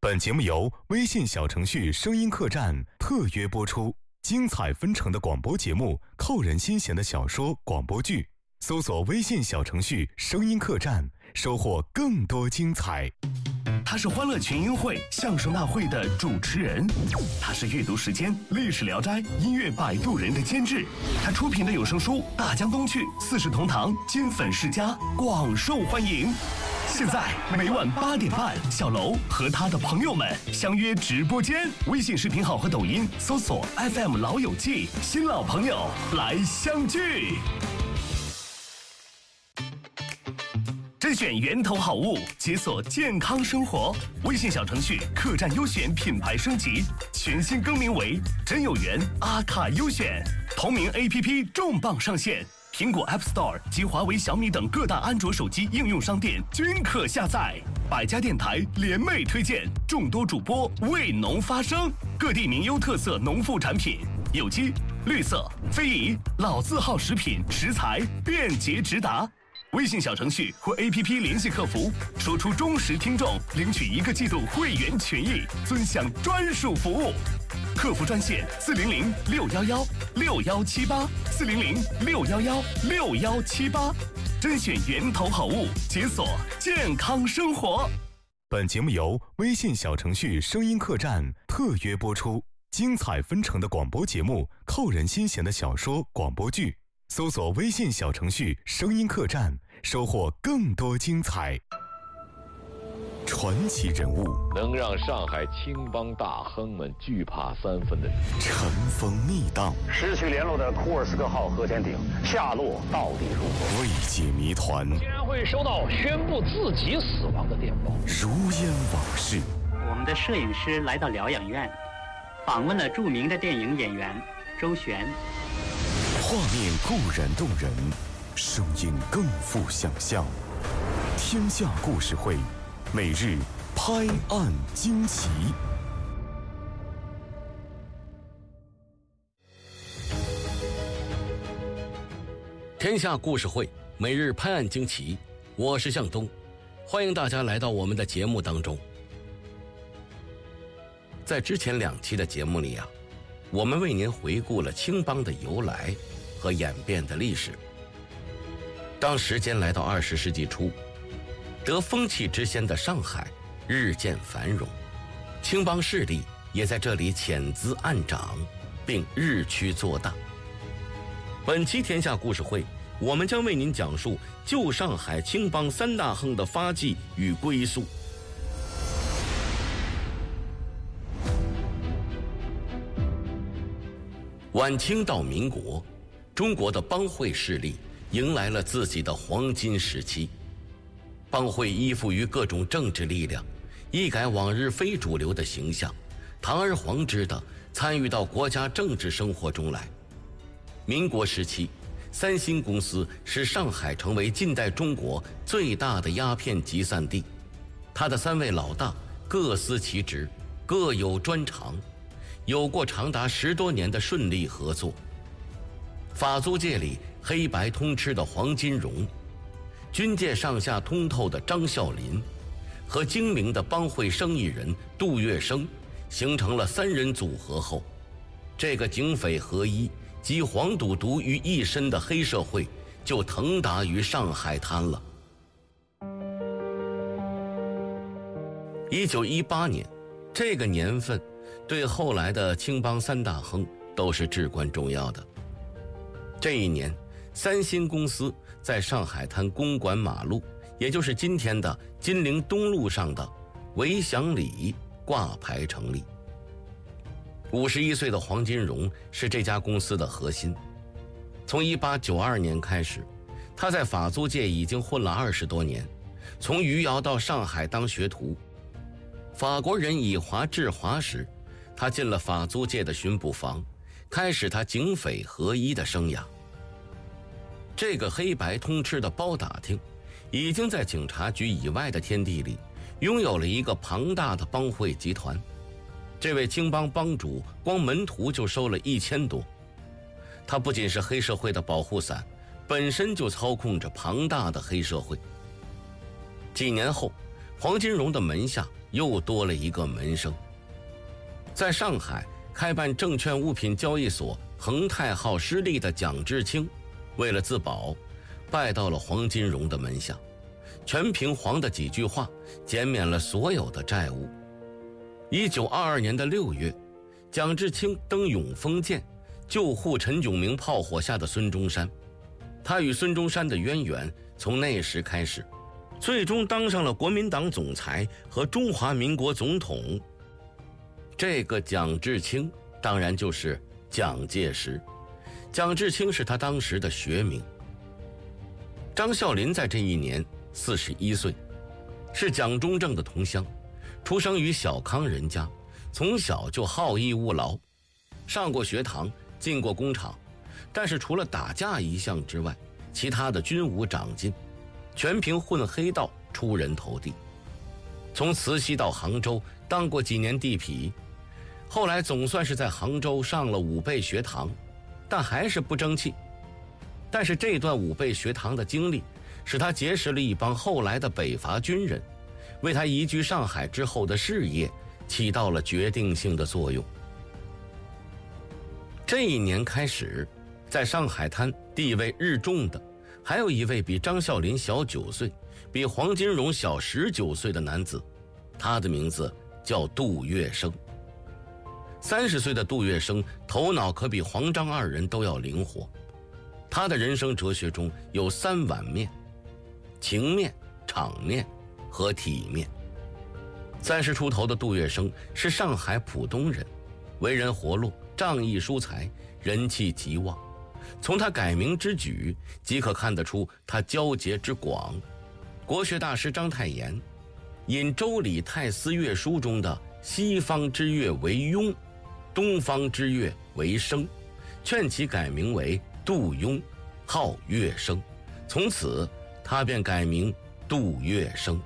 本节目由微信小程序声音客栈特约播出，精彩纷呈的广播节目，扣人心弦的小说、广播剧，搜索微信小程序声音客栈，收获更多精彩。 他是欢乐群英会相声大会的主持人，他是阅读时间历史聊斋音乐摆渡人的监制，他出品的有声书《大江东去》四世同堂金粉世家广受欢迎。现在每晚8点半，小楼和他的朋友们相约直播间，微信视频号和抖音搜索 FM 老友记，新老朋友来相聚。甄选源头好物，解锁健康生活。微信小程序客栈优选品牌升级，全新更名为真有缘阿卡优选。同名 APP 重磅上线，苹果 App Store 及华为、小米等各大安卓手机应用商店均可下载。百家电台联袂推荐，众多主播为农发声，各地名优特色农副产品，有机、绿色、非遗、老字号食品食材便捷直达。微信小程序或 APP 联系客服，说出忠实听众，领取1个季度会员权益，尊享专属服务。客服专线400-611-6178，400-611-6178，甄选源头好物，解锁健康生活。 本节目由微信小程序声音客栈特约播出，精彩纷呈的广播节目，扣人心弦的小说、广播剧，搜索微信小程序声音客栈，收获更多精彩。传奇人物， 能让上海青帮大亨们惧怕3分的人， 尘封密档， 失去联络的库尔斯克号核潜艇下落到底如何？ 未解谜团， 竟然会收到宣布自己死亡的电报， 如烟往事。 我们的摄影师来到疗养院，访问了著名的电影演员周璇。 画面固然动人，声音更富想象。天下故事会，每日拍案惊奇。 天下故事会，每日拍案惊奇，我是向东，欢迎大家来到我们的节目当中。在之前2期的节目里啊，我们为您回顾了青帮的由来和演变的历史。当时间来到20世纪初，得风气之先的上海日渐繁荣，青帮势力也在这里潜滋暗长，并日趋做大。本期天下故事会，我们将为您讲述旧上海青帮3大亨的发迹与归宿。晚清到民国，中国的帮会势力迎来了自己的黄金时期。帮会依附于各种政治力量，一改往日非主流的形象，堂而皇之地参与到国家政治生活中来。民国时期，三星公司使上海成为近代中国最大的鸦片集散地。他的3位老大各司其职，各有专长，有过长达10多年的顺利合作。法租界里黑白通吃的黄金荣，军界上下通透的张啸林，和精明的帮会生意人杜月笙形成了3人组合后，这个警匪合一集黄赌毒于一身的黑社会就腾达于上海滩了。1918年，这个年份对后来的青帮3大亨都是至关重要的。这一年，三星公司在上海滩公馆马路，也就是今天的金陵东路上的维祥里挂牌成立。51岁的黄金荣是这家公司的核心。从1892年开始，他在法租界已经混了20多年，从余姚到上海当学徒。法国人以华治华时，他进了法租界的巡捕房，开始他警匪合一的生涯。这个黑白通吃的包打听，已经在警察局以外的天地里拥有了一个庞大的帮会集团。这位青帮帮主光门徒就收了1000多。他不仅是黑社会的保护伞，本身就操控着庞大的黑社会。几年后， 黄金荣的门下又多了一个门生。在上海开办证券物品交易所恒泰号失利的蒋志清，为了自保，拜到了黄金荣的门下，全凭黄的几句话减免了所有的债务。1922年的6月，蒋志清登永丰舰，救护陈炯明炮火下的孙中山。他与孙中山的渊源从那时开始，最终当上了国民党总裁和中华民国总统。这个蒋志清当然就是蒋介石，蒋志清是他当时的学名。张啸林在这一年41岁，是蒋中正的同乡，出生于小康人家，从小就好逸恶劳，上过学堂，进过工厂，但是除了打架一项之外，其他的均无长进，全凭混黑道出人头地。从慈溪到杭州当过几年地痞，后来总算是在杭州上了武备学堂，但还是不争气。但是这段武备学堂的经历使他结识了一帮后来的北伐军人，为他移居上海之后的事业起到了决定性的作用。这一年开始，在上海滩地位日重的还有一位比张啸林小9岁，比黄金荣小19岁的男子，他的名字叫杜月笙。30岁的杜月笙头脑可比黄张二人都要灵活，他的人生哲学中有3碗面：情面、场面和体面。30出头的杜月笙是上海浦东人，为人活络，仗义疏财，人气极旺。从他改名之举即可看得出他交结之广。国学大师章太炎引周礼太司乐书中的西方之乐为庸，东方之乐为声，劝其改名为杜庸，号乐笙，从此他便改名杜月笙。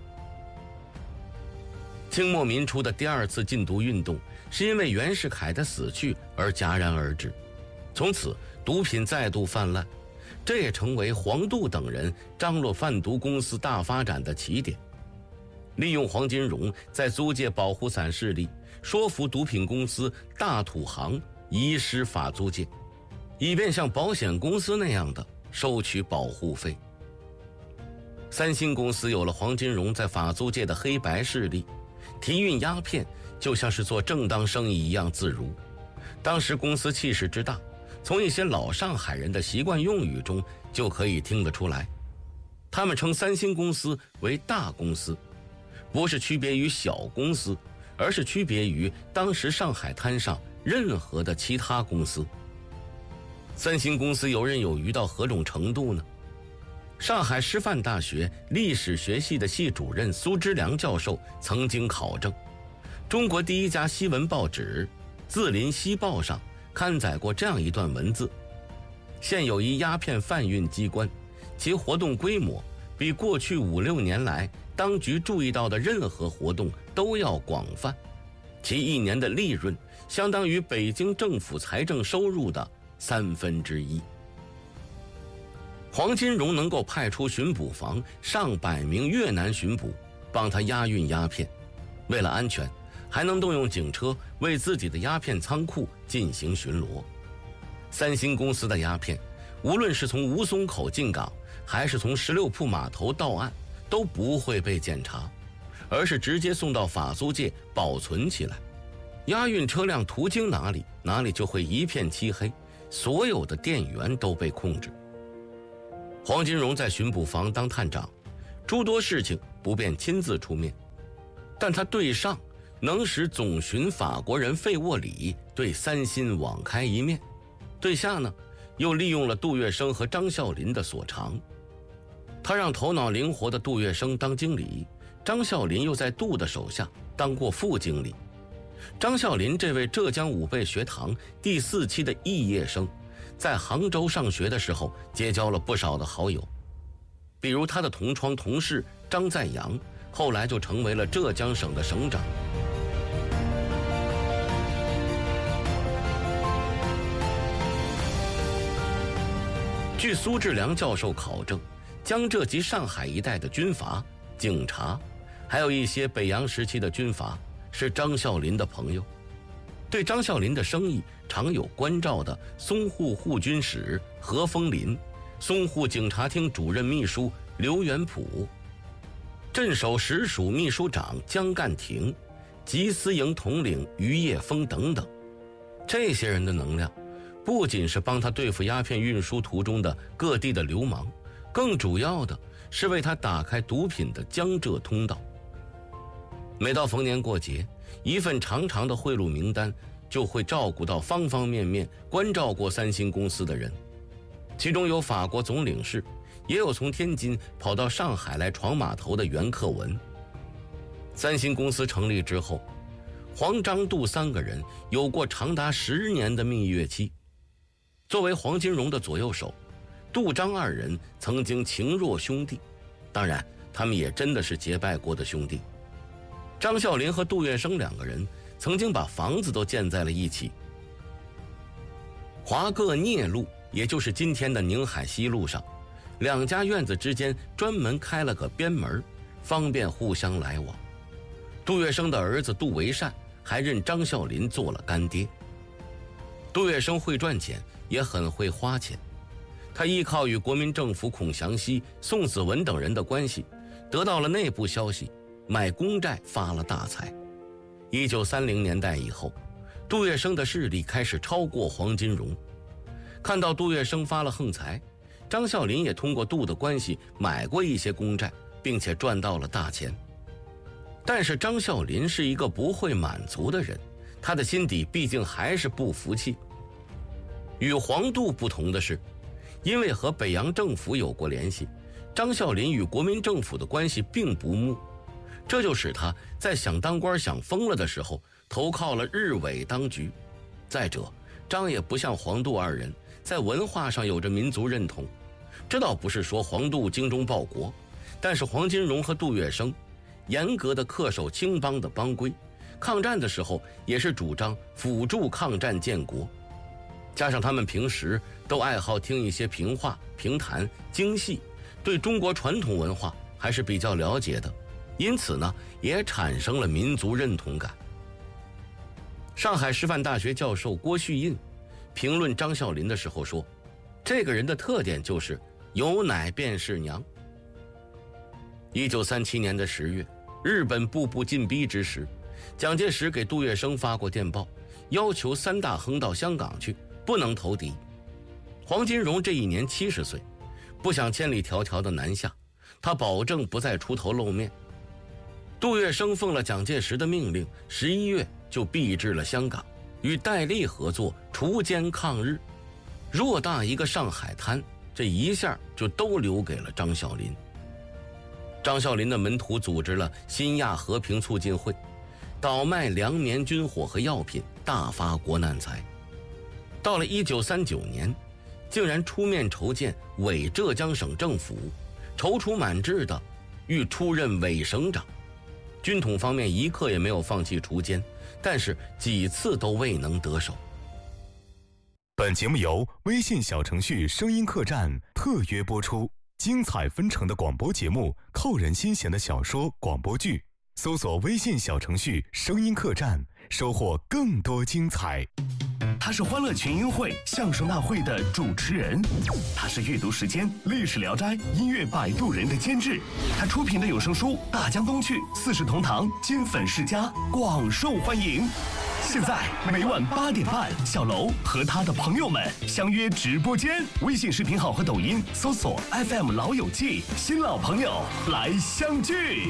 清末民初的第2次禁毒运动是因为袁世凯的死去而戛然而止，从此毒品再度泛滥，这也成为黄杜等人张罗贩毒公司大发展的起点。利用黄金荣在租界保护伞势力，说服毒品公司大土行遗失法租界，以便像保险公司那样的收取保护费。三星公司有了黄金荣在法租界的黑白势力，提运鸦片就像是做正当生意一样自如。当时公司气势之大，从一些老上海人的习惯用语中就可以听得出来。他们称三星公司为大公司，不是区别于小公司，而是区别于当时上海滩上任何的其他公司。三星公司游刃有余到何种程度呢？上海师范大学历史学系的系主任苏之良教授曾经考证，中国第一家西文报纸《字林西报》上刊载过这样一段文字：现有一鸦片贩运机关，其活动规模比过去5、6年来当局注意到的任何活动都要广泛，其一年的利润相当于北京政府财政收入的1/3。黄金荣能够派出巡捕房上百名越南巡捕，帮他押运鸦片，为了安全，还能动用警车为自己的鸦片仓库进行巡逻。三星公司的鸦片，无论是从吴淞口进港，还是从16铺码头到岸，都不会被检查，而是直接送到法租界保存起来。押运车辆途经哪里，哪里就会一片漆黑，所有的电源都被控制。黄金荣在巡捕房当探长，诸多事情不便亲自出面，但他对上能使总巡法国人费沃里对三星网开一面，对下呢，又利用了杜月笙和张啸林的所长。他让头脑灵活的杜月笙当经理，张啸林又在杜的手下当过副经理。张啸林这位浙江武备学堂第4期的肄业生，在杭州上学的时候结交了不少的好友，比如他的同窗同事张在阳，后来就成为了浙江省的省长。据苏志良教授考证，江浙及上海一带的军阀、警察还有一些北洋时期的军阀是张啸林的朋友。对张啸林的生意常有关照的淞沪护军使何风林、淞沪警察厅主任秘书刘元溥、镇守实属秘书长江干庭、缉私营统领于业峰等等，这些人的能量不仅是帮他对付鸦片运输途中的各地的流氓，更主要的是为他打开毒品的江浙通道。每到逢年过节，一份长长的贿赂名单就会照顾到方方面面关照过三星公司的人，其中有法国总领事，也有从天津跑到上海来闯码头的袁克文。三星公司成立之后，黄张杜三个人有过长达10年的蜜月期。作为黄金荣的左右手，杜张二人曾经情若兄弟，当然他们也真的是结拜过的兄弟。张啸林和杜月笙两个人曾经把房子都建在了一起。华各聂路，也就是今天的宁海西路上，两家院子之间专门开了个边门，方便互相来往。杜月笙的儿子杜维善还认张啸林做了干爹。杜月笙会赚钱，也很会花钱。他依靠与国民政府孔祥熙、宋子文等人的关系，得到了内部消息，买公债发了大财。1930年代以后，杜月笙的势力开始超过黄金荣。看到杜月笙发了横财，张啸林也通过杜的关系买过一些公债，并且赚到了大钱。但是张啸林是一个不会满足的人，他的心底毕竟还是不服气。与黄杜不同的是，因为和北洋政府有过联系，张啸林与国民政府的关系并不睦，这就使他在想当官想疯了的时候投靠了日伪当局。再者，张也不像黄杜二人在文化上有着民族认同，这倒不是说黄杜精忠报国，但是黄金荣和杜月笙严格的恪守青帮的帮规，抗战的时候也是主张辅助抗战建国。加上他们平时都爱好听一些评话、评弹、京戏，对中国传统文化还是比较了解的，因此呢，也产生了民族认同感。上海师范大学教授郭旭印评论张啸林的时候说，这个人的特点就是有奶便是娘。1937年的10月，日本步步进逼之时，蒋介石给杜月笙发过电报，要求三大亨到香港去，不能投敌。黄金荣这一年70岁，不想千里迢迢的南下，他保证不再出头露面。杜月笙奉了蒋介石的命令，11月就避至了香港，与戴笠合作锄奸抗日。偌大一个上海滩，这一下就都留给了张啸林。张啸林的门徒组织了新亚和平促进会，倒卖粮棉军火和药品，大发国难财。到了1939年，竟然出面筹建伪浙江省政府，踌躇满志的欲出任伪省长。军统方面一刻也没有放弃锄奸，但是几次都未能得手。 本节目由微信小程序声音客栈特约播出，精彩纷呈的广播节目，扣人心弦的小说广播剧，搜索微信小程序声音客栈，收获更多精彩。 他是欢乐群英会相声大会的主持人，他是阅读时间历史聊斋音乐摆渡人的监制，他出品的有声书大江东去、四世同堂、金粉世家广受欢迎。现在每晚8点半，小楼和他的朋友们相约直播间，微信视频号和抖音搜索 FM 老友记，新老朋友来相聚。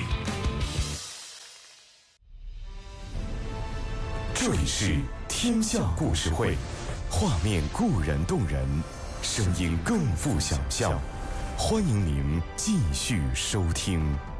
这里是天下故事会，画面固然动人，声音更富想象。欢迎您继续收听。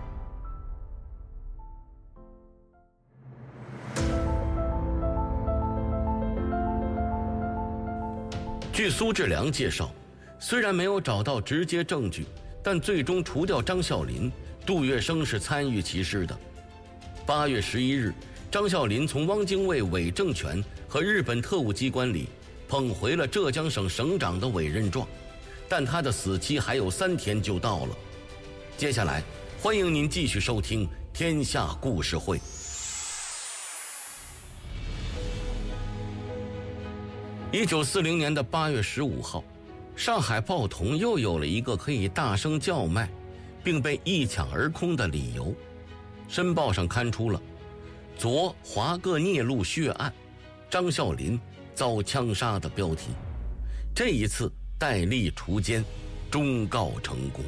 据苏志良介绍，虽然没有找到直接证据，但最终除掉张啸林，杜月笙是参与其事的。8月11日，张啸林从汪精卫伪政权和日本特务机关里捧回了浙江省省长的委任状，但他的死期还有3天就到了。接下来，欢迎您继续收听天下故事会。1940年8月15号，上海报童又有了一个可以大声叫卖并被一抢而空的理由。申报上刊出了昨华各聂路血案，张啸林遭枪杀的标题。这一次戴笠除奸终告成功。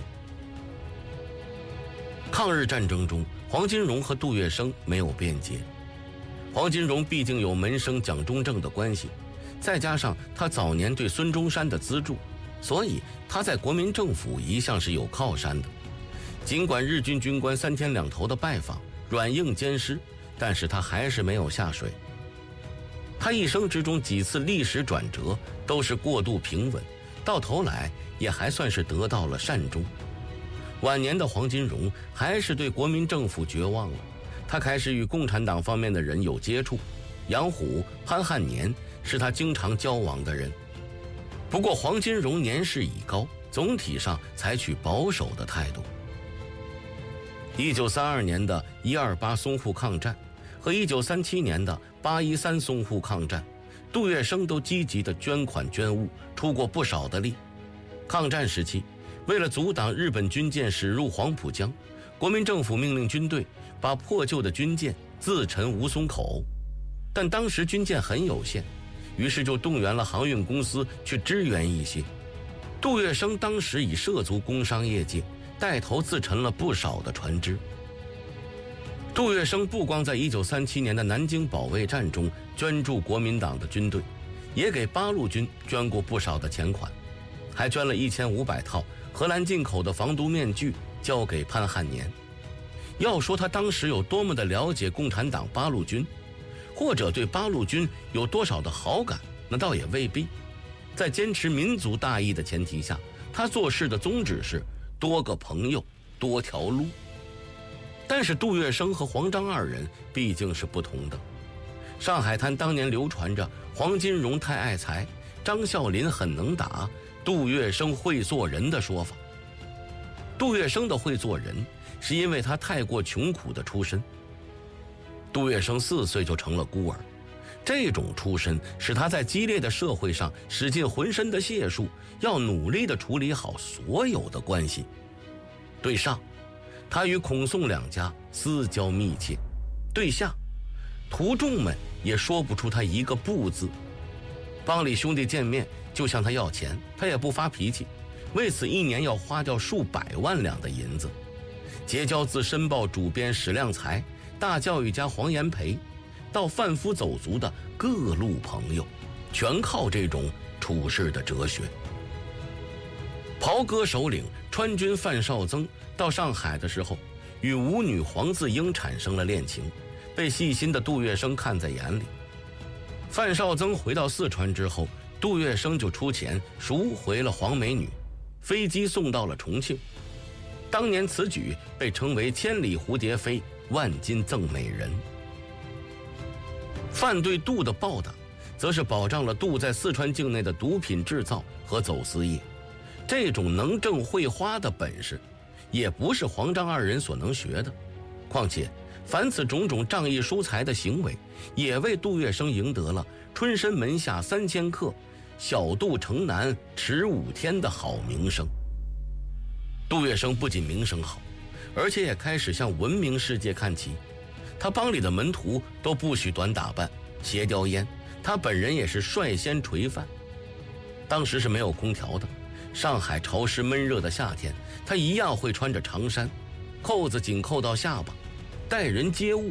抗日战争中，黄金荣和杜月笙没有辩解。黄金荣毕竟有门生蒋中正的关系，再加上他早年对孙中山的资助，所以他在国民政府一向是有靠山的。尽管日军军官三天两头的拜访，软硬兼施，但是他还是没有下水。他一生之中几次历史转折都是过渡平稳，到头来也还算是得到了善终。晚年的黄金荣还是对国民政府绝望了，他开始与共产党方面的人有接触，杨虎、潘汉年是他经常交往的人。不过黄金荣年事已高，总体上采取保守的态度。1932年的128淞沪抗战和1937年的813淞沪抗战，杜月笙都积极的捐款捐物，出过不少的力。抗战时期，为了阻挡日本军舰驶入黄浦江，国民政府命令军队把破旧的军舰自沉吴淞口，但当时军舰很有限，于是就动员了航运公司去支援一些。杜月笙当时已涉足工商业界，带头自沉了不少的船只。杜月笙不光在1937年的南京保卫战中捐助国民党的军队，也给八路军捐过不少的钱款，还捐了1500套荷兰进口的防毒面具交给潘汉年。要说他当时有多么的了解共产党八路军，或者对八路军有多少的好感，那倒也未必。在坚持民族大义的前提下，他做事的宗旨是多个朋友多条路。但是杜月笙和黄张二人毕竟是不同的。上海滩当年流传着黄金荣太爱财，张啸林很能打，杜月笙会做人的说法。杜月笙的会做人是因为他太过穷苦的出身。杜月笙4岁就成了孤儿，这种出身使他在激烈的社会上使尽浑身的解数，要努力地处理好所有的关系。对上，他与孔宋两家私交密切；对下，徒众们也说不出他一个不字。帮里兄弟见面就向他要钱，他也不发脾气，为此1年要花掉数百万两的银子。结交自《申报》主编史量才、大教育家黄炎培到贩夫走卒的各路朋友，全靠这种处事的哲学。袍哥首领川军范绍曾到上海的时候，与舞女黄自英产生了恋情，被细心的杜月笙看在眼里。范绍曾回到四川之后，杜月笙就出钱赎回了黄美女，飞机送到了重庆。当年此举被称为千里蝴蝶飞，万金赠美人。范对杜的报答，则是保障了杜在四川境内的毒品制造和走私业。这种能挣会花的本事，也不是黄张二人所能学的。况且凡此种种仗义疏财的行为，也为杜月笙赢得了春申门下3000客，小杜城南迟5天的好名声。杜月笙不仅名声好，而且也开始向文明世界看齐。他帮里的门徒都不许短打扮、斜叼烟，他本人也是率先垂范。当时是没有空调的，上海潮湿闷热的夏天，他一样会穿着长衫，扣子紧扣到下巴，待人接物